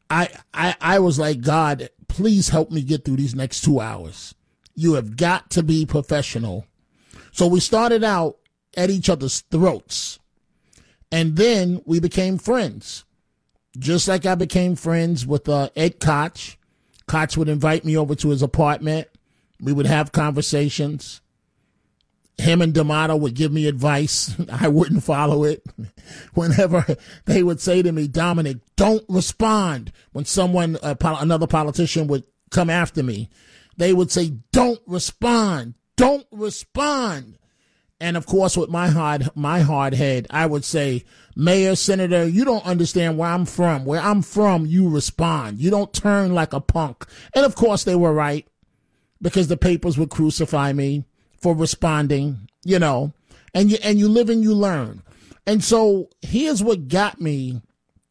I was like, God, please help me get through these next 2 hours. You have got to be professional. So we started out at each other's throats. And then we became friends. Just like I became friends with Ed Koch. Koch would invite me over to his apartment. We would have conversations. Him and D'Amato would give me advice. I wouldn't follow it. Whenever they would say to me, Dominic, don't respond. When someone, another politician would come after me, they would say, don't respond. Don't respond. And of course, with my hard head, I would say, Mayor, Senator, you don't understand where I'm from. Where I'm from, you respond. You don't turn like a punk. And of course, they were right, because the papers would crucify me for responding, you know, and you live and you learn. And so here's what got me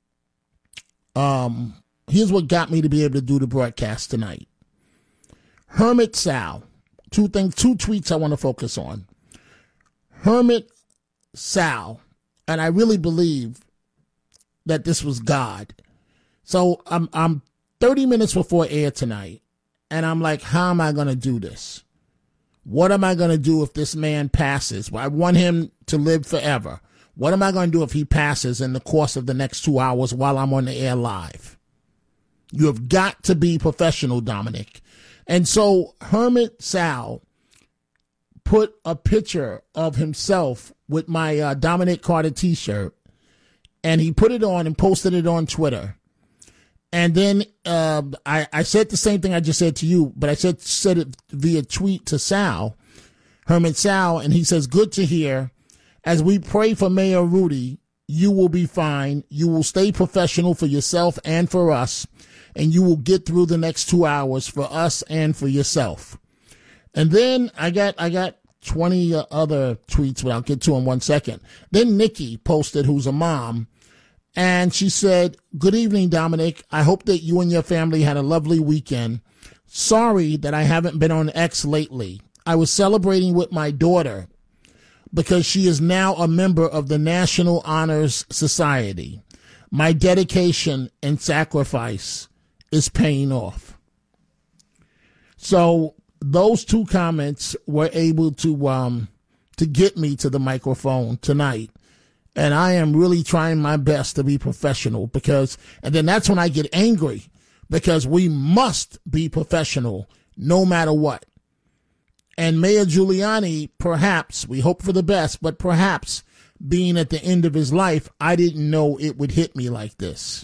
to be able to do the broadcast tonight. Hermit Sal, two tweets I want to focus on. Hermit Sal, and I really believe that this was God. So I'm 30 minutes before air tonight, and I'm like, how am I going to do this? What am I going to do if this man passes? Well, I want him to live forever. What am I going to do if he passes in the course of the next 2 hours while I'm on the air live? You have got to be professional, Dominic. And so Hermit Sal put a picture of himself with my Dominic Carter t-shirt, and he put it on and posted it on Twitter. And then I said the same thing I just said to you, but I said it via tweet to Sal, Hermit Sal, and he says, good to hear. As we pray for Mayor Rudy, you will be fine. You will stay professional for yourself and for us, and you will get through the next 2 hours for us and for yourself. And then I got 20 other tweets, but I'll get to them 1 second. Then Nikki posted, who's a mom, and she said, good evening, Dominic. I hope that you and your family had a lovely weekend. Sorry that I haven't been on X lately. I was celebrating with my daughter because she is now a member of the National Honors Society. My dedication and sacrifice is paying off. So those two comments were able to get me to the microphone tonight. And I am really trying my best to be professional and then that's when I get angry, because we must be professional no matter what. And Mayor Giuliani, perhaps, we hope for the best, but perhaps being at the end of his life, I didn't know it would hit me like this.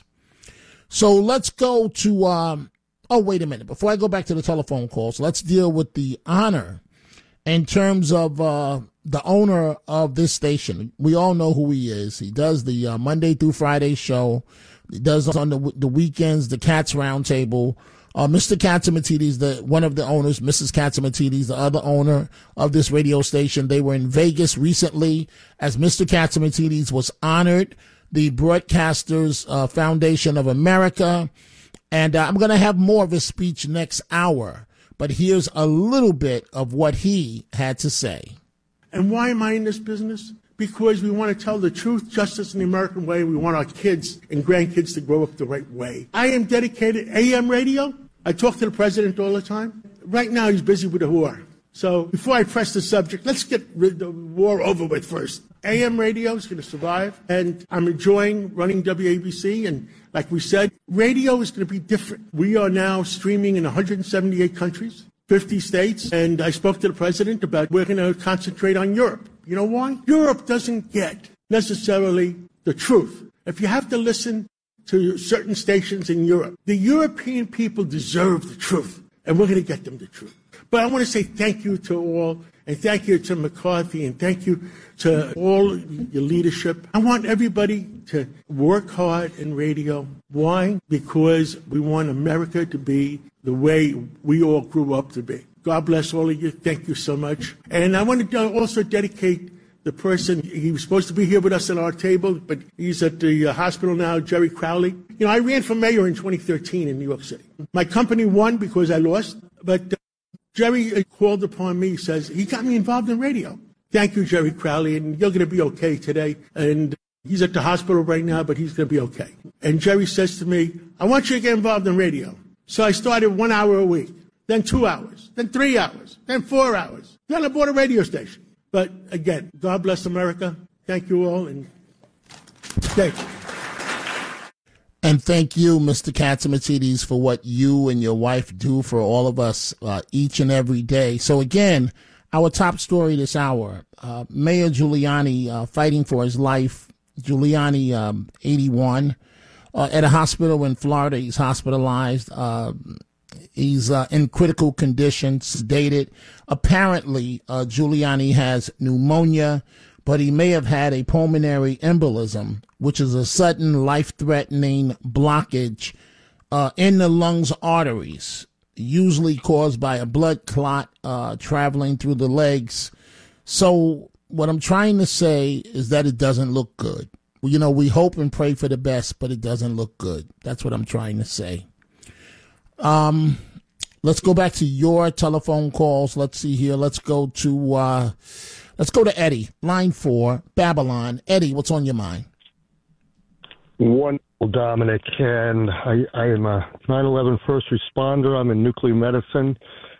So let's go to, oh, wait a minute. Before I go back to the telephone calls, let's deal with the honor in terms of the owner of this station. We all know who he is. He does the Monday through Friday show. He does on the weekends, the Cats Roundtable. Mr. Catsimatidis, one of the owners, Mrs. Catsimatidis, the other owner of this radio station. They were in Vegas recently as Mr. Catsimatidis was honored, the Broadcasters Foundation of America. And I'm going to have more of his speech next hour. But here's a little bit of what he had to say. And why am I in this business? Because we want to tell the truth, justice, and the American way. We want our kids and grandkids to grow up the right way. I am dedicated. AM radio, I talk to the president all the time. Right now, he's busy with a war. So before I press the subject, let's get the war over with first. AM radio is going to survive, and I'm enjoying running WABC. And like we said, radio is going to be different. We are now streaming in 178 countries, 50 states, and I spoke to the president about we're going to concentrate on Europe. You know why? Europe doesn't get necessarily the truth. If you have to listen to certain stations in Europe, the European people deserve the truth, and we're going to get them the truth. But I want to say thank you to all, and thank you to McCarthy, and thank you to all your leadership. I want everybody to work hard in radio. Why? Because we want America to be the way we all grew up to be. God bless all of you. Thank you so much. And I want to also dedicate the person, he was supposed to be here with us at our table, but he's at the hospital now, Jerry Crowley. You know, I ran for mayor in 2013 in New York City. My company won because I lost, but Jerry called upon me, says, he got me involved in radio. Thank you, Jerry Crowley, and you're going to be okay today. And he's at the hospital right now, but he's going to be okay. And Jerry says to me, I want you to get involved in radio. So I started 1 hour a week, then 2 hours, then 3 hours, then 4 hours. Then I bought a radio station. But again, God bless America. Thank you all, and thank you. And thank you, Mr. Catsimatidis, for what you and your wife do for all of us each and every day. So again, our top story this hour, Mayor Giuliani fighting for his life. Giuliani, 81, at a hospital in Florida. He's hospitalized. He's in critical condition, sedated. Apparently, Giuliani has pneumonia, but he may have had a pulmonary embolism, which is a sudden life-threatening blockage in the lungs arteries, usually caused by a blood clot traveling through the legs. So what I'm trying to say is that it doesn't look good. You know, we hope and pray for the best, but it doesn't look good. That's what I'm trying to say. Let's go back to your telephone calls. Let's see here. Let's go to Eddie, line 4, Babylon. Eddie, what's on your mind? Wonderful, Dominic. And I am a 9/11 first responder. I'm in nuclear medicine.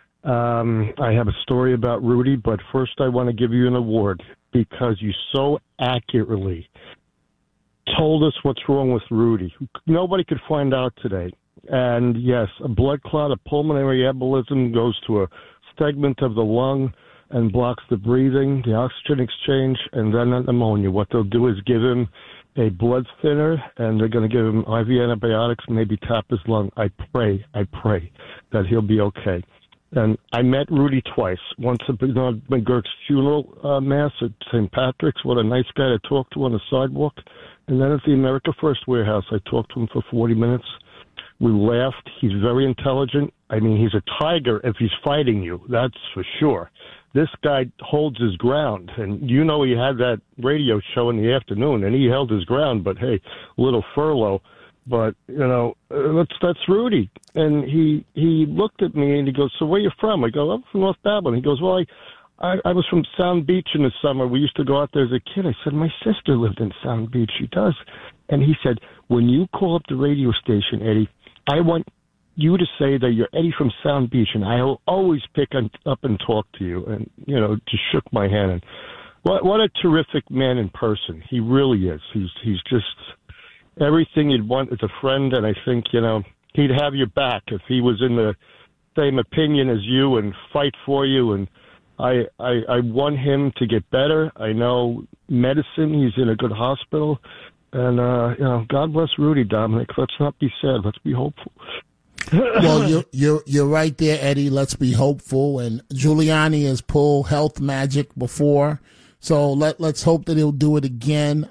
I have a story about Rudy, but first I want to give you an award because you so accurately told us what's wrong with Rudy. Nobody could find out today. And yes, a blood clot, a pulmonary embolism goes to a segment of the lung and blocks the breathing, the oxygen exchange, and then pneumonia. What they'll do is give him a blood thinner, and they're going to give him IV antibiotics, maybe tap his lung. I pray that he'll be okay. And I met Rudy twice. Once at McGurk's funeral mass at St. Patrick's. What a nice guy to talk to on the sidewalk. And then at the America First warehouse, I talked to him for 40 minutes. We laughed. He's very intelligent. I mean, he's a tiger if he's fighting you. That's for sure. This guy holds his ground. And you know he had that radio show in the afternoon, and he held his ground. But, hey, a little furlough. But, you know, that's Rudy. And he looked at me and he goes, so where you from? I go, I'm from North Babylon. He goes, well, I was from Sound Beach in the summer. We used to go out there as a kid. I said, my sister lived in Sound Beach. She does. And he said, when you call up the radio station, Eddie, I want you to say that you're Eddie from Sound Beach, and I'll always pick up and talk to you. And, you know, just shook my hand. And what a terrific man in person. He really is. He's just everything you'd want as a friend, and I think, you know, he'd have your back if he was in the same opinion as you and fight for you. And I want him to get better. I know medicine. He's in a good hospital. And, you know, God bless Rudy, Dominic. Let's not be sad. Let's be hopeful. Well, you're right there, Eddie. Let's be hopeful. And Giuliani has pulled health magic before, so let's hope that he'll do it again.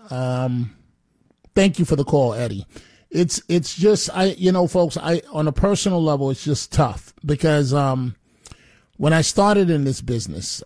Thank you for the call, Eddie. It's just folks, on a personal level, it's just tough because when I started in this business,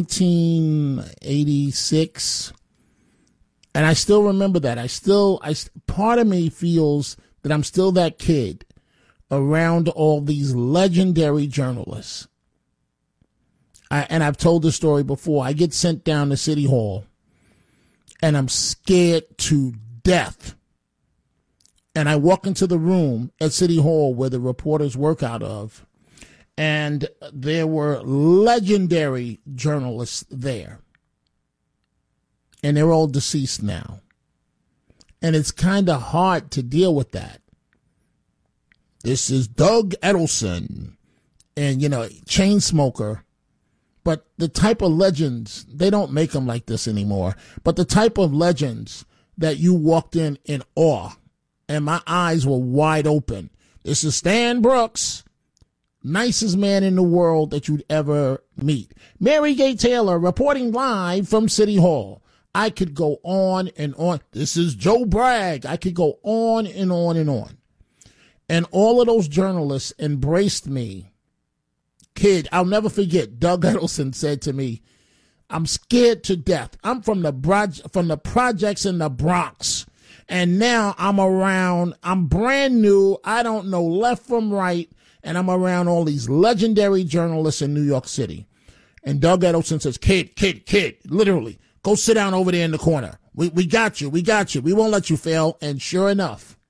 1986. And I still remember that. Part of me feels that I'm still that kid around all these legendary journalists. And I've told the story before. I get sent down to City Hall, and I'm scared to death. And I walk into the room at City Hall where the reporters work out of, and there were legendary journalists there. And they're all deceased now. And it's kind of hard to deal with that. This is Doug Edelson and, chain smoker. But the type of legends, they don't make them like this anymore. But the type of legends that you walked in awe, and my eyes were wide open. This is Stan Brooks, nicest man in the world that you'd ever meet. Mary Gay Taylor reporting live from City Hall. I could go on and on. This is Joe Bragg. I could go on and on and on. And all of those journalists embraced me. Kid, I'll never forget, Doug Edelson said to me, I'm scared to death. I'm from the projects in the Bronx. And now I'm brand new. I don't know left from right. And I'm around all these legendary journalists in New York City. And Doug Edelson says, kid, literally. Go sit down over there in the corner. We got you. We won't let you fail. And sure enough,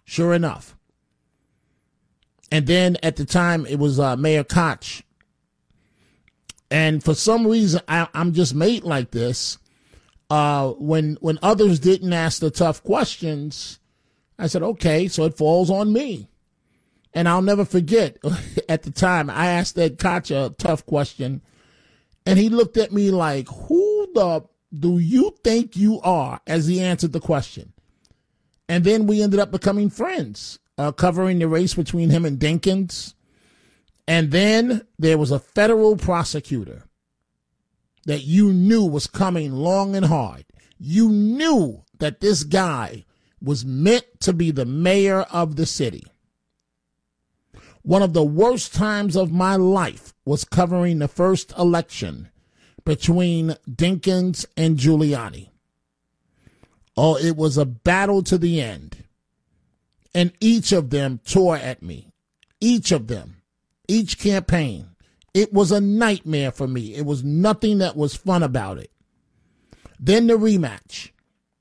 Sure enough. And then at the time, it was Mayor Koch. And for some reason, I'm just made like this. When others didn't ask the tough questions, I said, okay, so it falls on me. And I'll never forget, at the time, I asked Ed Koch a tough question, and he looked at me like, who the do you think you are, as he answered the question. And then we ended up becoming friends, covering the race between him and Dinkins. And then there was a federal prosecutor that you knew was coming long and hard. You knew that this guy was meant to be the mayor of the city. One of the worst times of my life was covering the first election between Dinkins and Giuliani. Oh, it was a battle to the end. And each of them tore at me. Each of them. Each campaign. It was a nightmare for me. It was nothing that was fun about it. Then the rematch.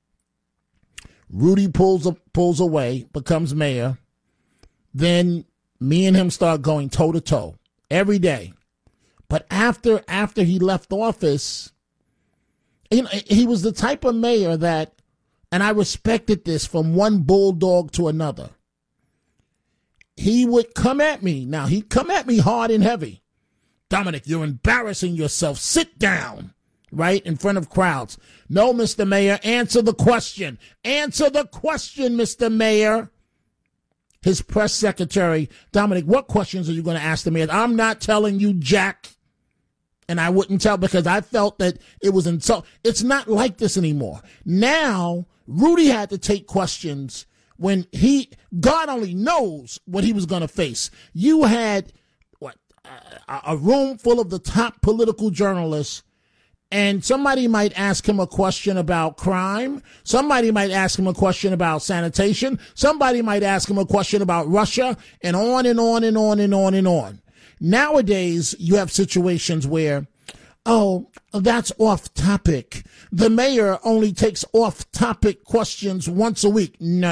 Rudy pulls away, becomes mayor. Then me and him start going toe to toe every day. But after he left office, you know, he was the type of mayor that, and I respected this from one bulldog to another. He would come at me. Now, he'd come at me hard and heavy. Dominic, you're embarrassing yourself. Sit down, right, in front of crowds. No, Mr. Mayor, answer the question. Answer the question, Mr. Mayor. His press secretary, Dominic, what questions are you going to ask the mayor? I'm not telling you, Jack. And I wouldn't tell because I felt that it was insult. It's not like this anymore. Now, Rudy had to take questions when God only knows what he was going to face. You had a room full of the top political journalists, and somebody might ask him a question about crime. Somebody might ask him a question about sanitation. Somebody might ask him a question about Russia, and on and on and on and on and on. Nowadays, you have situations where, oh, that's off topic. The mayor only takes off topic questions once a week. No.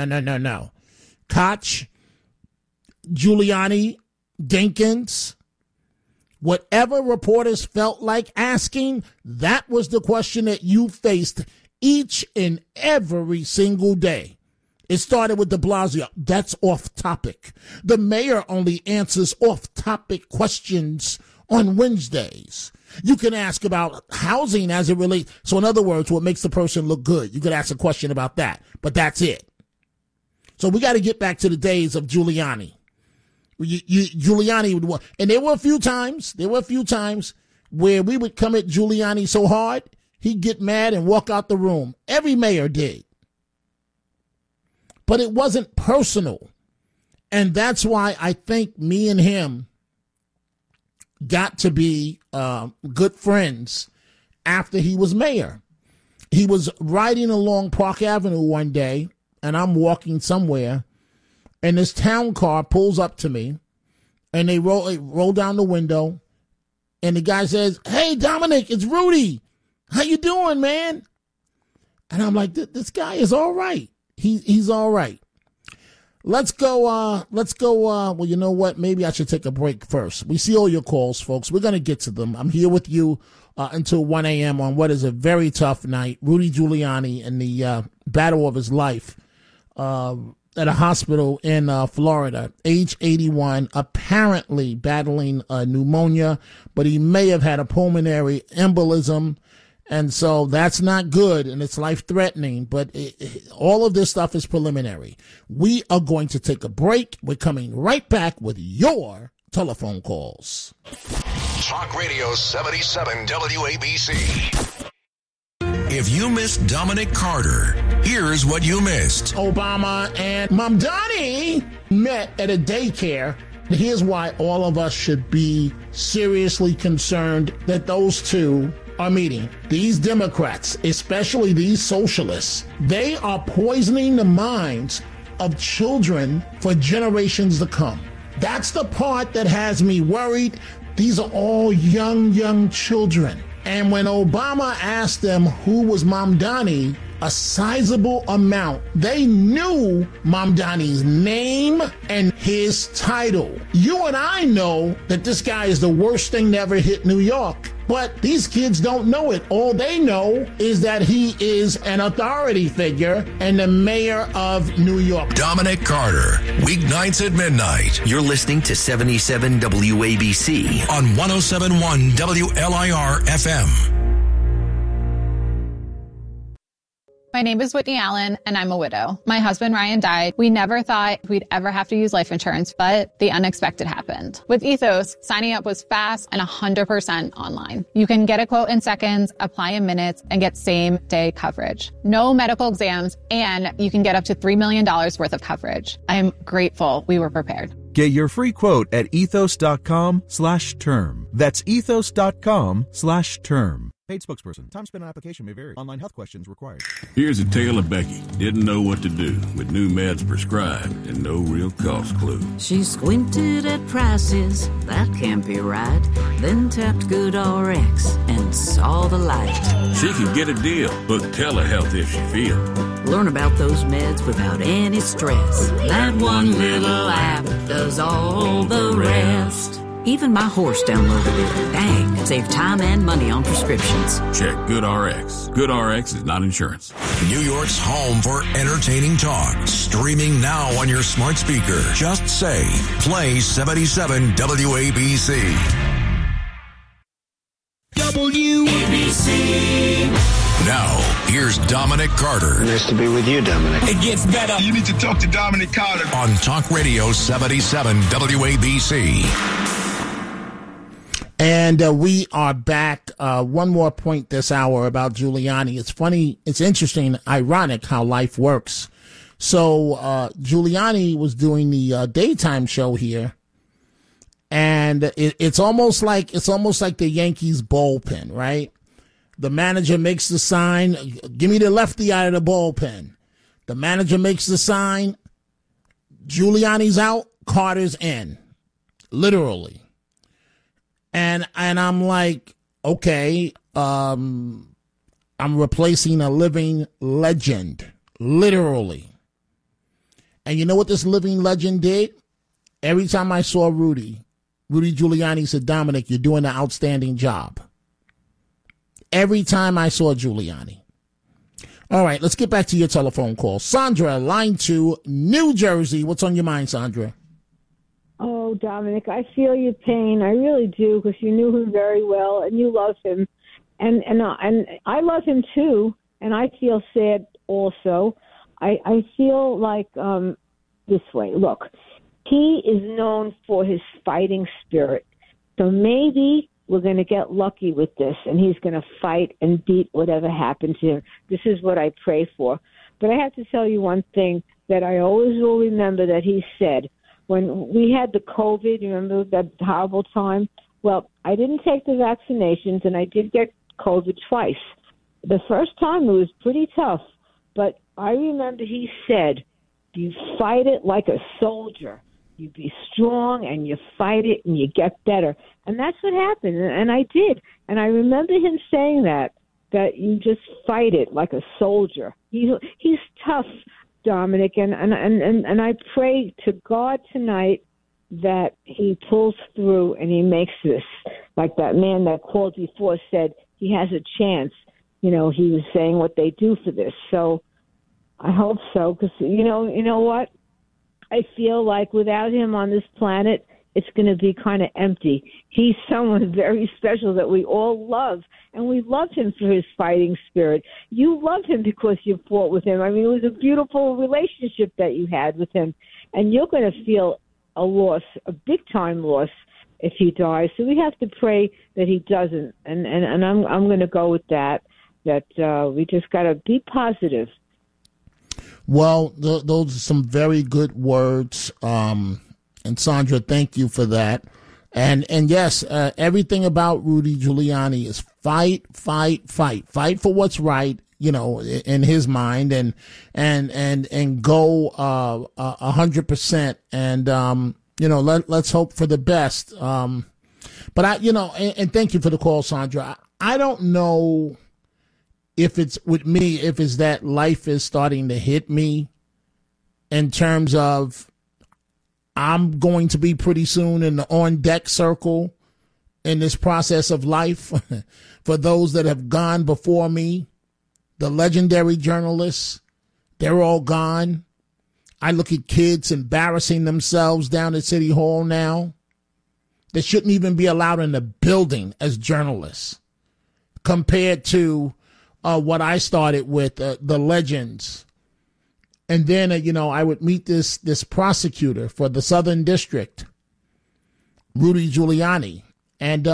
Koch, Giuliani, Dinkins, whatever reporters felt like asking, that was the question that you faced each and every single day. It started with de Blasio. That's off topic. The mayor only answers off topic questions on Wednesdays. You can ask about housing as it relates. So in other words, what makes the person look good? You could ask a question about that, but that's it. So we got to get back to the days of Giuliani. Giuliani would want, and there were a few times where we would come at Giuliani so hard, he'd get mad and walk out the room. Every mayor did. But it wasn't personal. And that's why I think me and him got to be good friends after he was mayor. He was riding along Park Avenue one day, and I'm walking somewhere, and this town car pulls up to me, and they roll down the window, and the guy says, "Hey, Dominic, it's Rudy. How you doing, man?" And I'm like, this guy is all right. He's all right. Let's go. Well, you know what? Maybe I should take a break first. We see all your calls, folks. We're going to get to them. I'm here with you until 1 a.m. on what is a very tough night. Rudy Giuliani and the battle of his life at a hospital in Florida, age 81, apparently battling pneumonia, but he may have had a pulmonary embolism. And so that's not good, and it's life-threatening, but all of this stuff is preliminary. We are going to take a break. We're coming right back with your telephone calls. Talk Radio 77 WABC. If you missed Dominic Carter, here's what you missed. Obama and Mamdani met at a daycare. Here's why all of us should be seriously concerned that those two are meeting. These Democrats, especially these socialists, they are poisoning the minds of children for generations to come. That's the part that has me worried. These are all young children. And when Obama asked them who was Mamdani, a sizable amount. They knew Mamdani's name and his title. You and I know that this guy is the worst thing to ever hit New York. But these kids don't know it. All they know is that he is an authority figure and the mayor of New York. Dominic Carter, weeknights at midnight. You're listening to 77 WABC on 107.1 WLIR FM. My name is Whitney Allen, and I'm a widow. My husband, Ryan, died. We never thought we'd ever have to use life insurance, but the unexpected happened. With Ethos, signing up was fast and 100% online. You can get a quote in seconds, apply in minutes, and get same-day coverage. No medical exams, and you can get up to $3 million worth of coverage. I am grateful we were prepared. Get your free quote at ethos.com/term. That's ethos.com/term. Paid spokesperson. Time spent on application may vary. Online health questions required. Here's a tale of Becky. Didn't know what to do with new meds prescribed and no real cost clue. She squinted at prices, that can't be right. Then tapped GoodRx and saw the light. She could get a deal. Book telehealth if she feels. Learn about those meds without any stress. That one little app does all the rest. Even my horse downloaded it. Dang, save time and money on prescriptions. Check GoodRx. GoodRx is not insurance. New York's home for entertaining talk. Streaming now on your smart speaker. Just say, play 77 WABC. WABC. Now, here's Dominic Carter. Nice to be with you, Dominic. It gets better. You need to talk to Dominic Carter. On Talk Radio 77 WABC. And we are back. One more point this hour about Giuliani. It's funny, it's interesting, ironic how life works. So Giuliani was doing the daytime show here, and it's almost like the Yankees bullpen, right? The manager makes the sign, give me the lefty out of the bullpen. The manager makes the sign, Giuliani's out, Carter's in. Literally. And I'm like, okay, I'm replacing a living legend. Literally. And you know what this living legend did? Every time I saw Rudy Giuliani said, Dominic, you're doing an outstanding job. Every time I saw Giuliani. All right, let's get back to your telephone call. Sandra, line 2, New Jersey. What's on your mind, Sandra? Oh, Dominic, I feel your pain. I really do, because you knew him very well and you love him. And I love him too, and I feel sad also. I feel like this way. Look, he is known for his fighting spirit. So maybe we're going to get lucky with this, and he's going to fight and beat whatever happens to him. This is what I pray for. But I have to tell you one thing that I always will remember that he said. When we had the COVID, you remember that horrible time? Well, I didn't take the vaccinations, and I did get COVID twice. The first time it was pretty tough, but I remember he said, you fight it like a soldier. You be strong, and you fight it, and you get better. And that's what happened, and I did. And I remember him saying that you just fight it like a soldier. He's tough, Dominic, and I pray to God tonight that he pulls through and he makes this, like that man that called before said, he has a chance. You know, he was saying what they do for this. So I hope so, because you know what? I feel like without him on this planet, it's going to be kind of empty. He's someone very special that we all love, and we love him for his fighting spirit. You love him because you fought with him. I mean, it was a beautiful relationship that you had with him, and you're going to feel a loss, a big-time loss, if he dies. So we have to pray that he doesn't, and I'm going to go with that we just got to be positive. Well, those are some very good words. And Sandra, thank you for that. And yes, everything about Rudy Giuliani is fight for what's right, you know, in his mind, and go 100%. And you know, let's hope for the best. But and thank you for the call, Sandra. I don't know if it's with me, if it's that life is starting to hit me in terms of I'm going to be pretty soon in the on deck circle in this process of life for those that have gone before me, the legendary journalists, they're all gone. I look at kids embarrassing themselves down at City Hall now. They shouldn't even be allowed in the building as journalists compared to what I started with, the legends. And then, I would meet this prosecutor for the Southern District, Rudy Giuliani. And,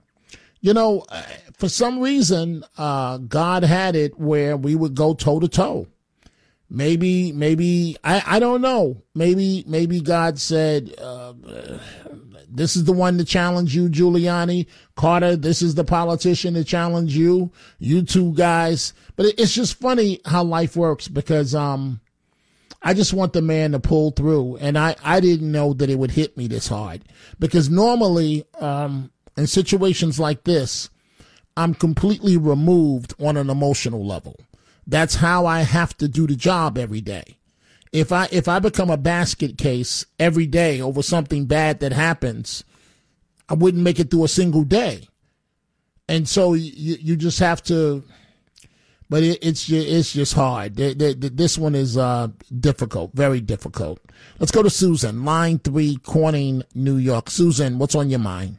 for some reason, God had it where we would go toe to toe. Maybe, I don't know. Maybe God said, this is the one to challenge you, Giuliani. Carter, this is the politician to challenge you. You two guys. But it's just funny how life works because, I just want the man to pull through. And I didn't know that it would hit me this hard because normally, in situations like this, I'm completely removed on an emotional level. That's how I have to do the job every day. If I become a basket case every day over something bad that happens, I wouldn't make it through a single day. And so you just have to, but it's just hard. This one is difficult, very difficult. Let's go to Susan, line 3, Corning, New York. Susan, what's on your mind?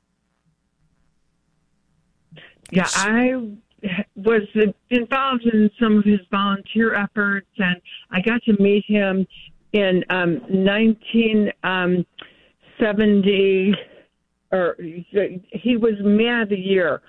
Yeah, I was involved in some of his volunteer efforts, and I got to meet him in 1970, or he was Man of the Year,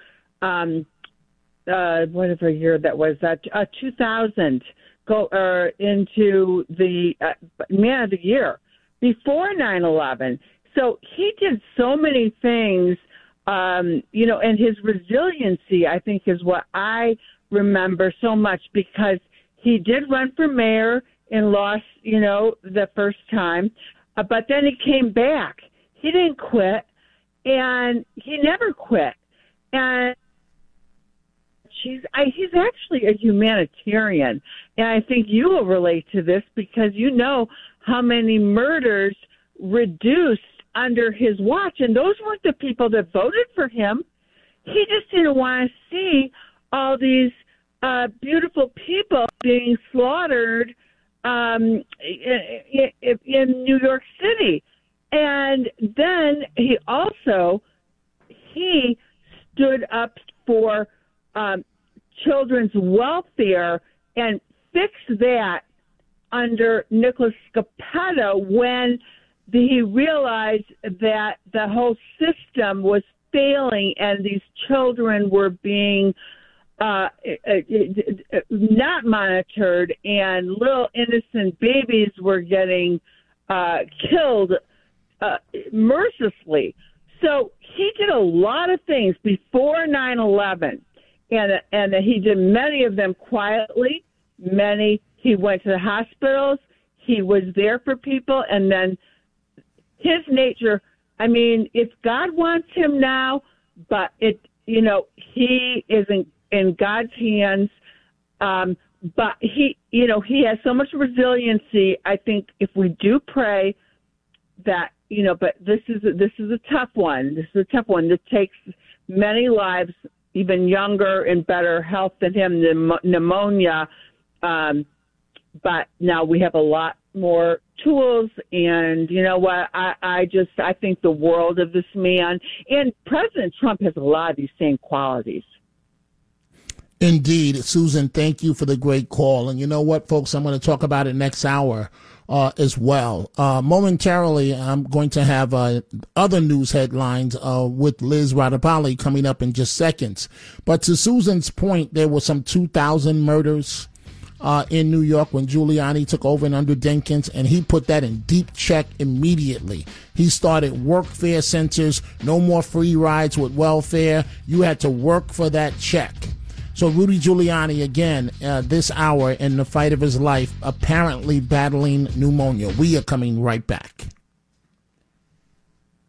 whatever year that was, 2000, into the Man of the Year before 9/11. So he did so many things. And his resiliency, I think, is what I remember so much because he did run for mayor and lost, the first time. But then he came back. He didn't quit, and he never quit. And he's actually a humanitarian. And I think you will relate to this because you know how many murders reduced under his watch, and those weren't the people that voted for him. He just didn't want to see all these beautiful people being slaughtered in New York City. And then he stood up for children's welfare and fixed that under Nicholas Scapetta when he realized that the whole system was failing and these children were being not monitored and little innocent babies were getting killed mercilessly. So he did a lot of things before 9/11, and he did many of them quietly. He went to the hospitals. He was there for people, and then his nature, I mean, if God wants him now, but he is in God's hands. But he has so much resiliency. I think if we do pray that, but this is a tough one. This is a tough one that takes many lives, even younger and better health than him, pneumonia. But now we have a lot more tools, and you know what? I think the world of this man, and President Trump has a lot of these same qualities. Indeed. Susan, thank you for the great call. And you know what, folks, I'm going to talk about it next hour as well. Momentarily, I'm going to have other news headlines with Liz Radapali coming up in just seconds. But to Susan's point, there were some 2,000 murders in New York when Giuliani took over and under Dinkins, and he put that in deep check immediately. He started workfare centers, no more free rides with welfare. You had to work for that check. So Rudy Giuliani, again, this hour in the fight of his life, apparently battling pneumonia. We are coming right back.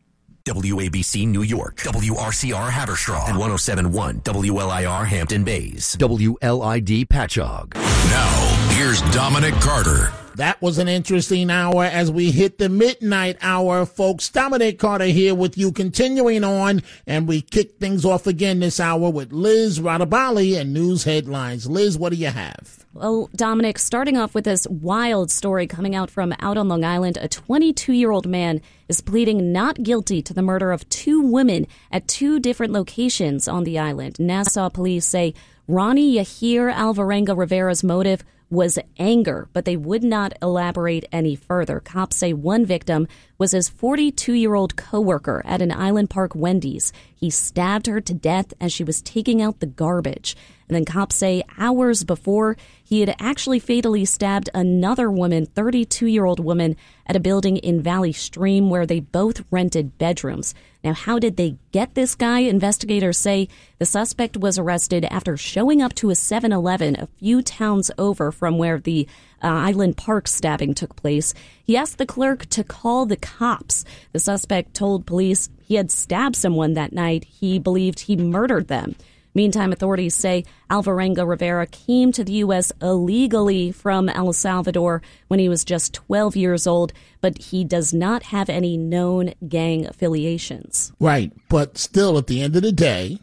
WABC New York, WRCR Haverstraw, and 107.1 WLIR Hampton Bays, WLID Patchogue. Now, here's Dominic Carter. That was an interesting hour as we hit the midnight hour, folks. Dominic Carter here with you, continuing on, and we kick things off again this hour with Liz Radabali and news headlines. Liz, what do you have? Well, Dominic, starting off with this wild story coming out from out on Long Island, a 22-year-old man is pleading not guilty to the murder of 2 women at 2 different locations on the island. Nassau police say Ronnie Yahir Alvarenga Rivera's motive was anger, but they would not elaborate any further. Cops say one victim was his 42-year-old coworker at an Island Park Wendy's. He stabbed her to death as she was taking out the garbage. And then cops say hours before, he had actually fatally stabbed another woman, 32-year-old woman, at a building in Valley Stream where they both rented bedrooms. Now, how did they get this guy? Investigators say the suspect was arrested after showing up to a 7-Eleven a few towns over from where the Island Park stabbing took place. He asked the clerk to call the cops. The suspect told police he had stabbed someone that night. He believed he murdered them. Meantime, authorities say Alvarenga Rivera came to the U.S. illegally from El Salvador when he was just 12 years old, but he does not have any known gang affiliations. Right, but still, at the end of the day,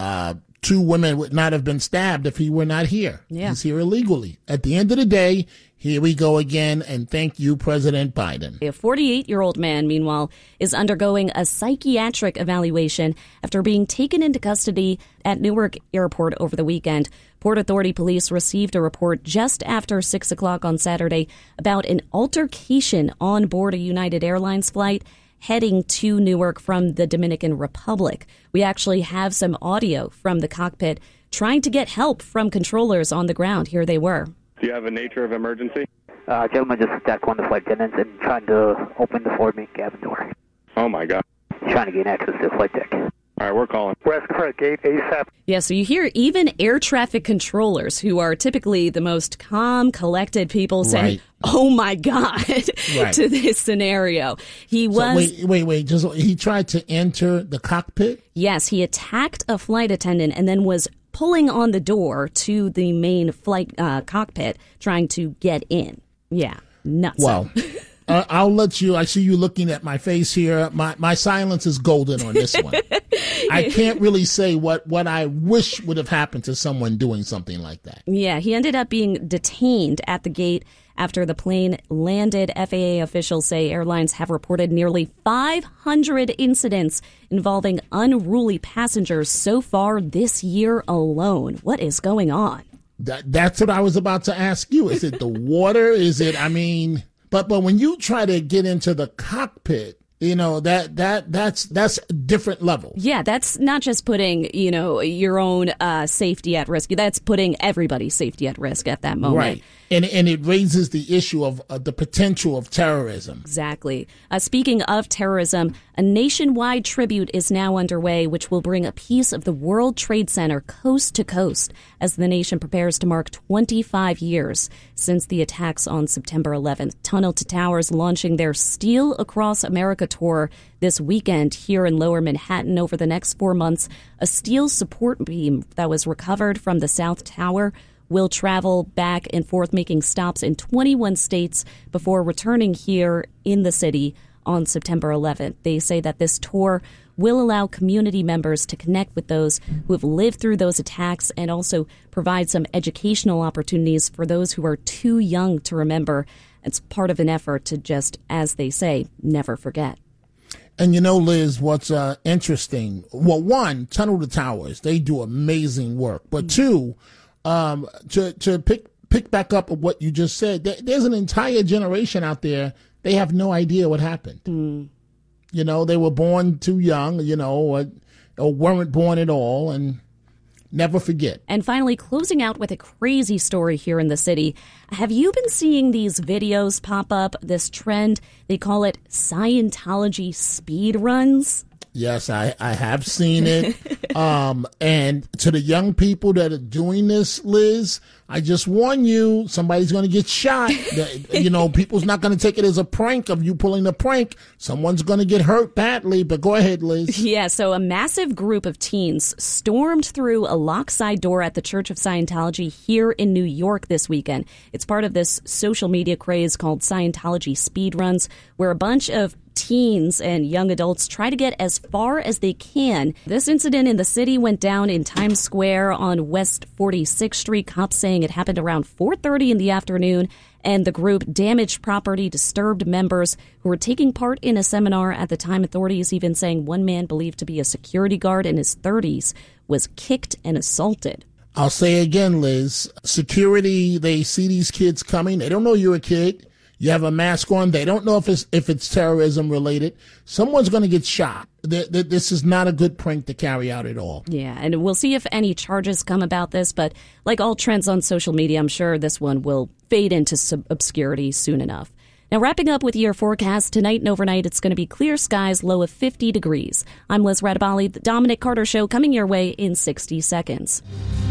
2 women would not have been stabbed if he were not here. Yeah. He's here illegally. At the end of the day, here we go again, and thank you, President Biden. A 48-year-old man, meanwhile, is undergoing a psychiatric evaluation after being taken into custody at Newark Airport over the weekend. Port Authority police received a report just after 6 o'clock on Saturday about an altercation on board a United Airlines flight heading to Newark from the Dominican Republic. We actually have some audio from the cockpit trying to get help from controllers on the ground. Here they were. Do you have a nature of emergency? Gentleman just attacked one of the flight attendants and trying to open the forward main cabin door. Oh, my God. He's trying to gain access to the flight deck. All right, we're calling. We're asking for a gate ASAP. Yeah, so you hear even air traffic controllers, who are typically the most calm, collected people, saying, Right. oh, my God, Right. to this scenario. He was... So wait. Just he tried to enter the cockpit? Yes, he attacked a flight attendant and then was pulling on the door to the main flight cockpit, trying to get in. Yeah, nuts. Well, I'll let you. I see you looking at my face here. My silence is golden on this one. I can't really say what I wish would have happened to someone doing something like that. Yeah, he ended up being detained at the gate after the plane landed. FAA officials say airlines have reported nearly 500 incidents involving unruly passengers so far this year alone. What is going on? That's what I was about to ask you. Is it the water? Is it? I mean, but when you try to get into the cockpit, you know, that's a different level. Yeah, that's not just putting, your own safety at risk. That's putting everybody's safety at risk at that moment. Right. And it raises the issue of the potential of terrorism. Exactly. Speaking of terrorism, a nationwide tribute is now underway, which will bring a piece of the World Trade Center coast to coast as the nation prepares to mark 25 years since the attacks on September 11th. Tunnel to Towers launching their Steel Across America tour this weekend here in Lower Manhattan. Over the next 4 months, a steel support beam that was recovered from the South Tower will travel back and forth, making stops in 21 states before returning here in the city on September 11th. They say that this tour will allow community members to connect with those who have lived through those attacks and also provide some educational opportunities for those who are too young to remember. It's part of an effort to just, as they say, never forget. And you know, Liz, what's interesting? Well, one, Tunnel to Towers, they do amazing work. But two, to pick back up of what you just said, there's an entire generation out there, they have no idea what happened. You know, they were born too young, or weren't born at all, and never forget. And finally, closing out with a crazy story here in the city. Have you been seeing these videos pop up, this trend? They call it Scientology speed runs. Yes, I have seen it. And to the young people that are doing this, Liz, I just warn you, somebody's going to get shot. People's not going to take it as a prank of you pulling a prank. Someone's going to get hurt badly. But go ahead, Liz. Yeah, so a massive group of teens stormed through a locked side door at the Church of Scientology here in New York this weekend. It's part of this social media craze called Scientology speedruns, where a bunch of teens and young adults try to get as far as they can. This incident in the city went down in Times Square on West 46th Street. Cops saying it happened around 4:30 in the afternoon, and the group damaged property, disturbed members who were taking part in a seminar at the time. Authorities even saying one man believed to be a security guard in his 30s was kicked and assaulted. I'll say again, Liz, security, they see these kids coming. They don't know you're a kid. You have a mask on. They don't know if it's terrorism related. Someone's going to get shot. This is not a good prank to carry out at all. Yeah, and we'll see if any charges come about this. But like all trends on social media, I'm sure this one will fade into obscurity soon enough. Now, wrapping up with your forecast, tonight and overnight, it's going to be clear skies, low of 50 degrees. I'm Liz Radabali, the Dominic Carter Show, coming your way in 60 seconds.